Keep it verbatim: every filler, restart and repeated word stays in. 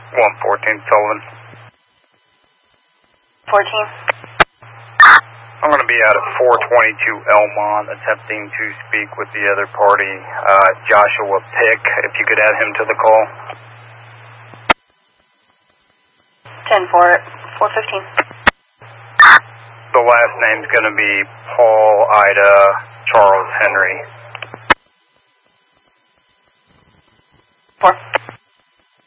one fourteen Sullivan. fourteen. I'm going to be out at four twenty-two Elmont attempting to speak with the other party, uh, Joshua Pick, if you could add him to the call. ten four, four fifteen. The last name's going to be Paul Ida Charles Henry.